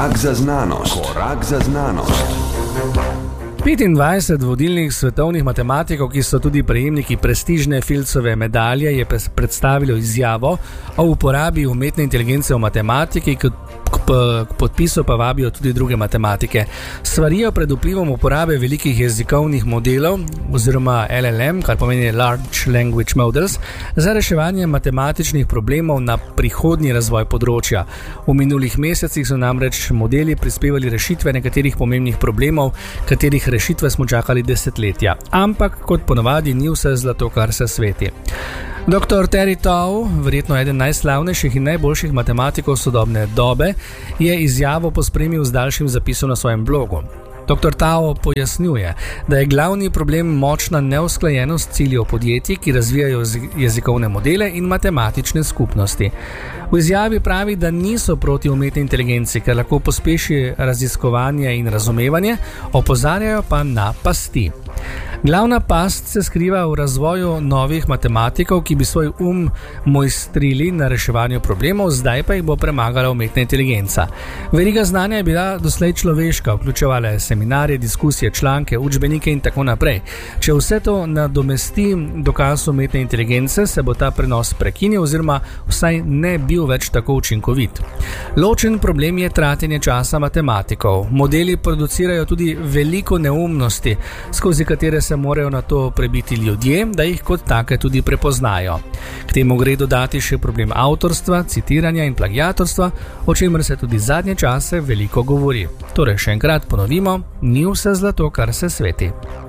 Korak za znanost. Korak za znanost. 25 vodilnih svetovnih matematikov, ki so tudi prejemniki prestižne Fieldsove medalje, je predstavilo izjavo o uporabi umetne inteligence v matematiki, k podpisu pa vabijo tudi druge matematike. Svarijo pred vplivom uporabe velikih jezikovnih modelov oziroma LLM, kar pomeni Large Language Models, za reševanje matematičnih problemov na prihodnji razvoj področja. V minulih mesecih so namreč modeli prispevali rešitve nekaterih pomembnih problemov, katerih rešitve smo čakali desetletja. Ampak, kot ponavadi, ni vse zlato, kar se sveti. Dr. Terry Tao, verjetno eden najslavnejših in najboljših matematikov sodobne dobe, je izjavo pospremil z daljšim zapisom na svojem blogu. Dr. Tao pojasnjuje, da je glavni problem močna neusklajenost ciljev podjetij, ki razvijajo jezikovne modele in matematične skupnosti. V izjavi pravi, da niso proti umetni inteligenci, ker lahko pospeši raziskovanje in razumevanje, opozarjajo pa na pasti. Glavna past se skriva v razvoju novih matematikov, ki bi svoj mojstrili na reševanju problemov, zdaj pa jih bo premagala umetna inteligenca. Veriga znanja je bila doslej človeška, vključevala je seminarje, diskusije, članke, učbenike in tako naprej. Če vse to nadomesti dokaz umetne inteligence, se bo ta prenos prekinil oziroma vsaj ne bil več tako učinkovit. Ločen problem je tratenje časa matematikov. Modeli producirajo tudi veliko neumnosti, skozi katere se morajo na to prebiti ljudje, da jih kot take tudi prepoznajo. K temu gre dodati še problem avtorstva, citiranja in plagiatorstva, o čemer se tudi zadnje čase veliko govori. Torej, še enkrat ponovimo, ni vse zlato, kar se sveti.